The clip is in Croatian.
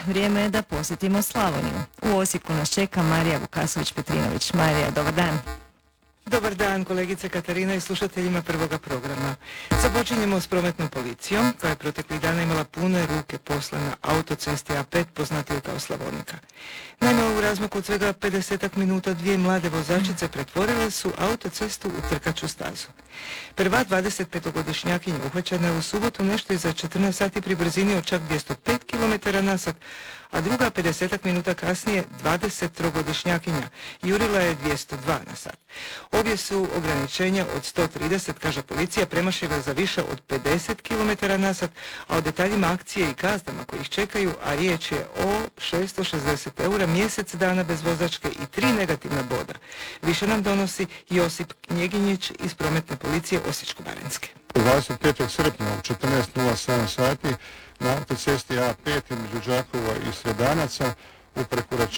vrijeme je da posjetimo Slavoniju. U Osijeku nas čeka Marija Vukasović-Petrinović. Marija, dobar dan. Dobar dan, kolegice Katarina i slušateljima prvoga programa. Započinjemo s prometnom policijom, koja je proteklih dana imala pune ruke posla na autocesti A5, poznatiju kao Slavonika. Naime, u razmaku od svega 50 minuta dvije mlade vozačice pretvorile su autocestu u trkaču stazu. Prva 25-godišnjakinja uhvaćena je u subotu nešto iza 14 sati pri brzini od čak 205 km na sat, a druga 50 minuta kasnije 23-godišnjakinja jurila je 202 na sat. Obje su ograničenja od 130, kaže policija, premašile za više od 50 km na sat, a o detaljima akcije i kaznama koji ih čekaju, a riječ je o 660 eura, mjesec dana bez vozačke i 3 negativna boda. Više nam donosi Josip Knjeginjić iz prometne policije Osječko-baranjske. 25. srpnja u 14:07 sati na autocesti A5 između Đakova i Sredanaca u prekoračenju